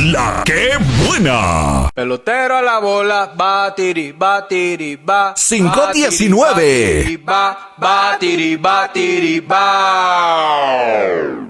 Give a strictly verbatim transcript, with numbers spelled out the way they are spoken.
La que buena. Pelotero a la bola, batiri, batiri, ba. cinco diecinueve. Batiri, ba, batiri, batiri, ba.